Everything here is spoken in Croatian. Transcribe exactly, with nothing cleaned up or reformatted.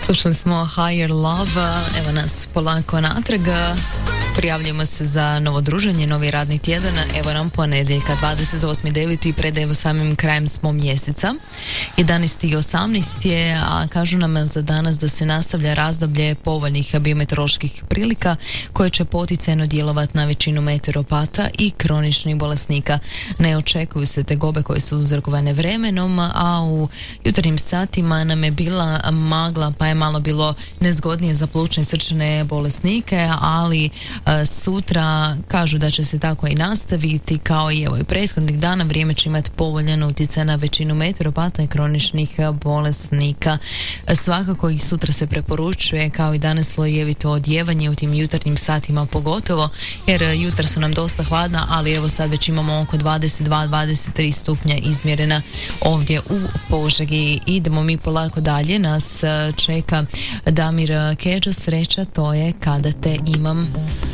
Slušali smo Higher Love, evo nas polako natrag. Prijavljujemo se za novo druženje, novi radni tjedan. Evo nam ponedjeljka, dvadeset osmi deveti pred evo samim krajem smo mjeseca. jedanaesti i osamnaest je, a kažu nam za danas da se nastavlja razdoblje povoljnih biometeoroloških prilika koje će poticajno djelovati na većinu meteoropata i kroničnih bolesnika. Ne očekuju se tegobe koje su uzrokovane vremenom, a u jutarnjim satima nam je bila magla, pa je malo bilo nezgodnije za plućne i srčane bolesnike, ali sutra kažu da će se tako i nastaviti kao i evo i prethodnih dana. Vrijeme će imati povoljan utjecaj na većinu meteoropata i kroničnih bolesnika. Svakako i sutra se preporučuje kao i danas slojevito odjevanje u tim jutarnjim satima pogotovo, jer jutra su nam dosta hladna, ali evo sad već imamo oko dvadeset dva dvadeset tri stupnja izmjerena ovdje u Požegi. Idemo mi polako dalje, nas čeka Damir Kedžo, Sreća to je kada te imam.